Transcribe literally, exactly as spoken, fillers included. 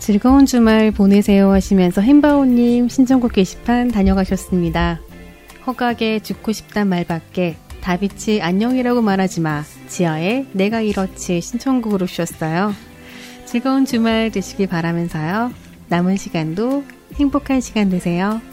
즐거운 주말 보내세요 하시면서 햄바오님 신청곡 게시판 다녀가셨습니다. 허각의 죽고 싶단 말밖에 다비치 안녕이라고 말하지마 지아의 내가 이렇지 신청곡으로 주셨어요. 즐거운 주말 되시길 바라면서요. 남은 시간도 행복한 시간 되세요.